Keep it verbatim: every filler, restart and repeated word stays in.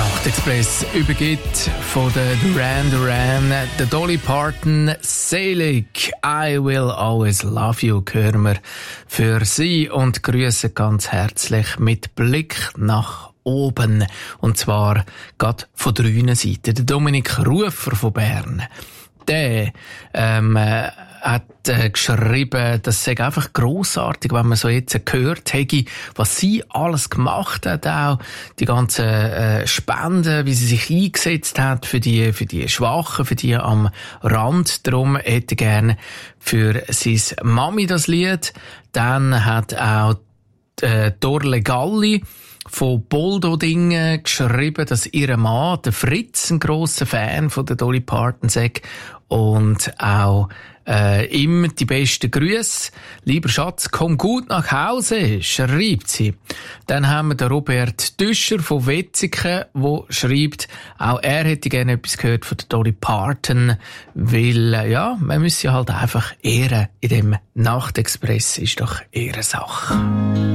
Nachtexpress übergibt von der Duran Duran, der Dolly Parton, Selig, I Will Always Love You, hören wir für Sie und grüßen ganz herzlich mit Blick nach oben. Und zwar gerade von drei Seiten. Der Dominik Rufer von Bern. Der ähm, äh, hat äh, geschrieben, das sei einfach grossartig, wenn man so jetzt gehört hätte, was sie alles gemacht hat, auch die ganzen äh, Spenden, wie sie sich eingesetzt hat für die für die Schwachen, für die am Rand. Darum hätte er gerne für sein Mami das Lied. Dann hat auch äh, Dorle Galli von Boldodingen geschrieben, dass ihr Mann, der Fritz, ein grosser Fan von der Dolly Parton sei und auch äh, immer die besten Grüße. Lieber Schatz, komm gut nach Hause, schreibt sie. Dann haben wir den Robert Düscher von Wetzikon, der schreibt, auch er hätte gerne etwas gehört von der Dolly Parton, weil, äh, ja, man müsse halt einfach ehren in dem Nachtexpress, ist doch Ehrensache.